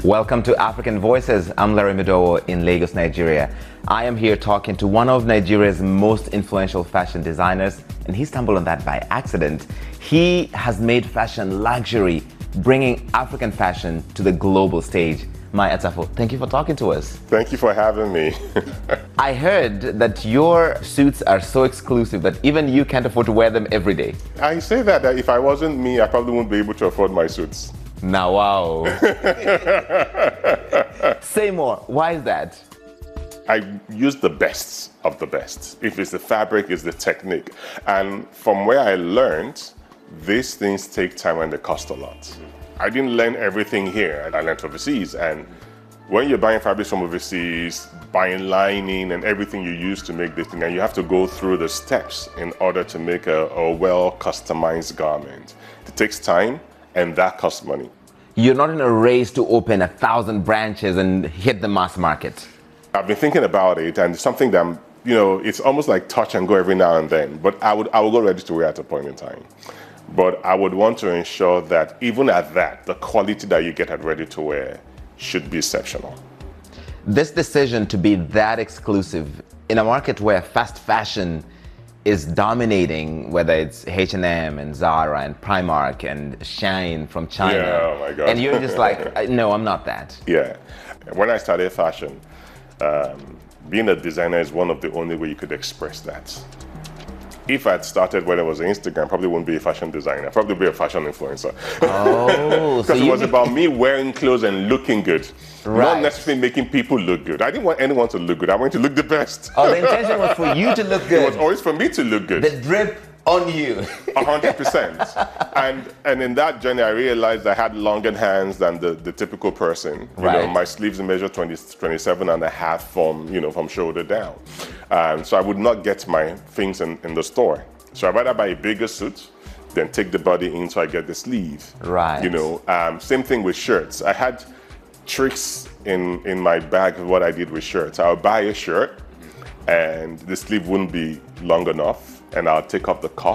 Welcome to African Voices. I'm Larry Medowo in Lagos, Nigeria. I am here talking to one of Nigeria's most influential fashion designers, and he stumbled on that by accident. He has made fashion luxury, bringing African fashion to the global stage. Mai Atafo, thank you for talking to us. Thank you for having me. I heard that your suits are so exclusive that even you can't afford to wear them every day. I say that if I wasn't me, I probably wouldn't be able to afford my suits. Now, wow. Say more. Why is that? I use the best of the best. If it's the fabric, it's the technique. And from where I learned, these things take time and they cost a lot. I didn't learn everything here. I learned overseas. And when you're buying fabrics from overseas, buying lining and everything you use to make this thing, and you have to go through the steps in order to make a well-customized garment. It takes time, and that costs money. You're not in a race to open 1,000 branches and hit the mass market. I've been thinking about it, and it's something that it's almost like touch and go every now and then. But I will go ready to wear at a point in time. But I would want to ensure that even at that, the quality that you get at ready to wear should be exceptional. This decision to be that exclusive in a market where fast fashion is dominating, whether it's H&M and Zara and Primark and Shine from China. Yeah, oh my God. And you're just like, no, I'm not that. Yeah. When I started fashion, being a designer is one of the only way you could express that. If I'd started when it was Instagram, I probably wouldn't be a fashion designer. I'd probably be a fashion influencer. Oh, because it was about me wearing clothes and looking good. Right. Not necessarily making people look good. I didn't want anyone to look good. I wanted to look the best. Oh, the intention was for you to look good. It was always for me to look good. The drip on you. 100%. And in that journey, I realized I had longer hands than the typical person. Right. My sleeves measure 27 and a half from shoulder down. So I would not get my things in the store. So I'd rather buy a bigger suit than take the body in so I get the sleeve. Right. Same thing with shirts. I had tricks in my bag of what I did with shirts. I would buy a shirt and the sleeve wouldn't be long enough, and I'll take off the cuff